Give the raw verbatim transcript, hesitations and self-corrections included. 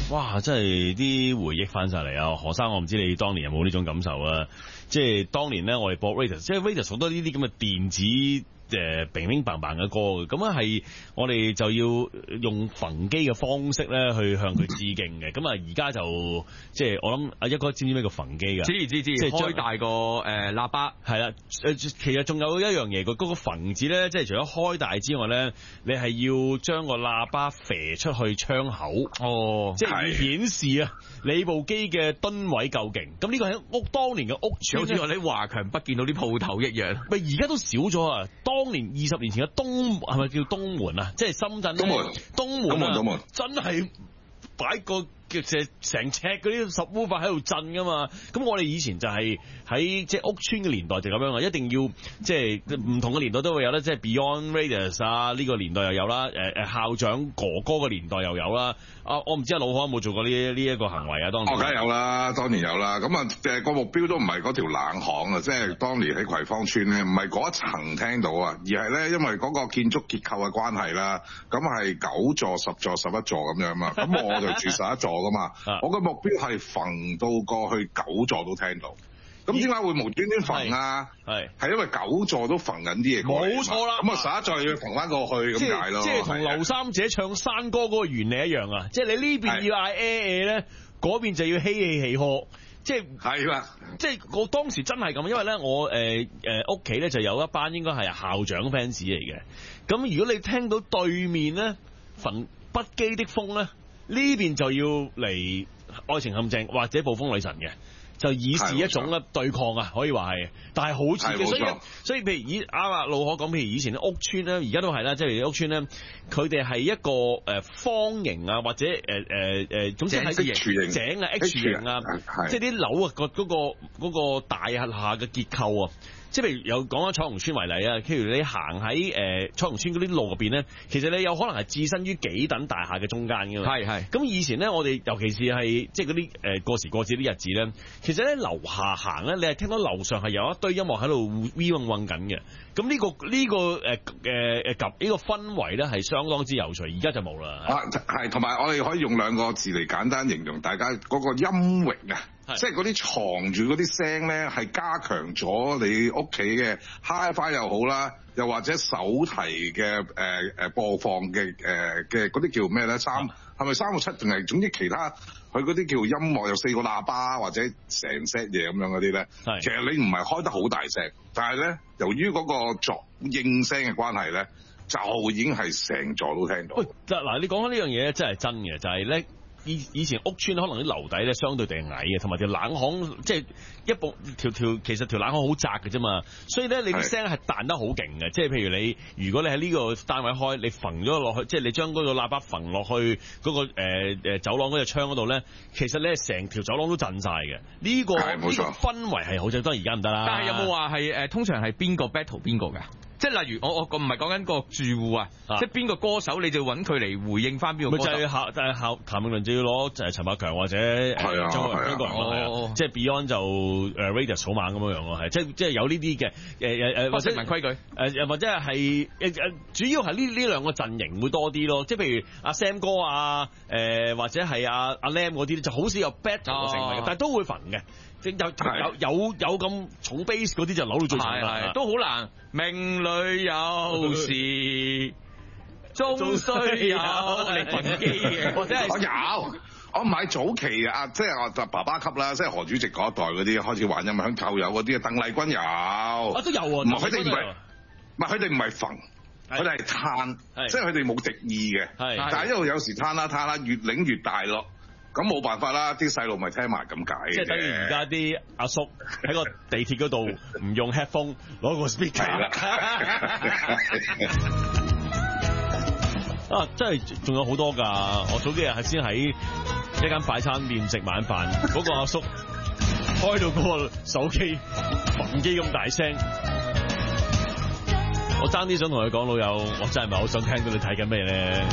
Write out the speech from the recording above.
哇！真係啲回憶翻晒嚟啊！何生，我唔知你當年有冇呢種感受啊？即係當年咧，我哋播 Raidas，即係 Raidas 好多呢啲咁嘅電子。誒乒乒乓乓嘅歌嘅，咁啊係我哋就要用焚機嘅方式咧去向佢致敬嘅。咁啊而家就即係我諗阿一哥知唔知咩叫焚機㗎？ 知知知，即係開大個誒、呃、喇叭。係啦， 誒其實仲有一樣嘢嘅，嗰、嗰個焚字咧，即係除咗開大之外咧，你係要將個喇叭射出去窗口。哦，即係顯示啊你部機嘅噸位夠勁。咁呢個喺屋當年嘅屋村， 好似我哋華強北見到啲鋪頭一樣。 咪而家都少咗啊！當年二十年前嘅東係咪叫東門啊？即係深圳東門，東門啊，東門真係擺個叫成成尺嗰啲十烏法喺度震噶嘛。咁我哋以前就係喺即係屋村嘅年代就咁樣啊，一定要即係唔同嘅年代都會有啦，即係 Beyond Raidas 啊呢個年代又有啦，誒誒校長哥哥嘅年代又有啦。啊，我唔知阿老何有冇做過呢呢一個行為啊？當年我梗係有啦，當年有啦。咁啊誒個目標都唔係嗰條冷巷啊，即係當年喺葵芳村咧，唔係嗰一層聽到啊，而係咧因為嗰個建築結構嘅關係啦，咁係九座、十座、十一座咁樣嘛。咁我就住十一座噶嘛，我嘅目標係焚到過去九座都聽到。咁點解會無端端焚啊？係係因為九座都焚緊啲嘢過嚟，冇錯啦。咁啊十一座要焚翻過去咁解咯。 即係同劉三姐唱山歌嗰個原理一樣啊！即係你呢邊要嗌 A A 咧，嗰邊就要嬉戲起呵。即係係啦，即係我當時真係咁，因為咧我誒誒屋企咧就有一班應該係校長 fans 嚟嘅。咁如果你聽到對面咧焚不羈的風咧，呢邊就要嚟愛情陷阱或者暴風女神嘅。就以示一種咧對抗啊，可以話係，但係好刺激，所以所以譬如以啱啊老可講，譬如以前啲屋村咧，而家都係啦，即係屋村咧，佢哋係一個誒方形啊，或者誒誒誒，總之係井啊 H 型啊，即係啲樓啊個嗰個嗰個大廈下嘅結構啊。即係譬如有講緊彩虹村為例啊，譬如你行喺誒彩虹村嗰啲路入邊咧，其實你有可能係置身於幾等大廈嘅中間㗎嘛。係係。咁以前咧，我哋尤其是係即係嗰啲誒過時過節啲日子咧，其實咧樓下行咧，你係聽到樓上係有一堆音樂喺度 V 嗡嗡緊嘅。咁呢、呢個呢、呢個誒誒誒及呢個氛圍咧係相當之有趣，而家就冇啦。 啊，係同埋我哋可以用兩個字嚟簡單形容大家嗰個音域啊。即係嗰啲藏住嗰啲聲咧，係加強咗你屋企嘅 Hi-Fi 又好啦，又或者手提嘅誒誒播放嘅誒嘅嗰啲叫咩咧？三係咪三個七？定係總之其他佢嗰啲叫音樂有四個喇叭或者成 set 嘢咁樣嗰啲咧？其實你唔係開得好大聲，但係咧由於嗰個作應聲嘅關係咧，就已經係成座都聽到。 喂，嗱，你講緊呢樣嘢咧，真係真嘅，就係咧。以以前屋村可能啲樓底咧相對地矮嘅，同埋條冷巷即係一部條條其實條冷巷好窄嘅啫嘛，所以咧你啲聲係彈得好勁嘅，即係譬如你如果你喺呢個單位開，你焚咗落去，即係你將嗰個喇叭焚落去嗰、嗰個誒誒、呃、走廊嗰隻窗嗰度咧，其實咧成條走廊都震晒嘅。呢、呢個呢、呢個氛圍係好正，當然而家唔得啦。 但係有冇話係誒通常係邊個 battle 邊個㗎？即係例如我我唔係講緊個住戶啊，即係邊個歌手你就揾佢嚟回應翻邊個歌手。咪就係考就係考譚詠麟就要攞就係陳百強或者誒張國榮個人咯，即係 Beyond 就誒 Raidas 草蜢咁樣樣咯，係即係即係有呢啲嘅誒誒誒或者文規矩誒或者係誒誒主要係呢呢兩個陣營會多啲咯，即係譬如阿 Sam 哥啊誒或者係阿阿 Lam 嗰啲就好少有 battle 嘅成分嘅，但係都會焚嘅。有有有有咁重 base 嗰啲就扭到最重啦， 都好難。命裏有時終須有你焚機嘅，或者係我有，我唔係早期啊，即係我爸爸級啦，即係何主席嗰一代嗰啲開始玩音響舊有嗰啲，鄧麗君有， 啊都有喎， 唔係佢哋唔係，唔係佢哋唔係焚，佢哋係嘆，即係佢哋冇敵意嘅，但係一路有時嘆啦嘆啦，越擰越大咯。咁冇辦法啦，啲細路咪聽埋咁解。 即係等於而家啲阿叔喺個地鐵嗰度唔用 headphone 攞個 speaker。啊，真係仲有好多㗎！我早幾日係先喺一間快餐店食晚飯，嗰、嗰個阿叔開到嗰個手機焚機咁大聲，我爭啲想同佢講，老友，我真係唔係好想聽到你睇緊咩咧。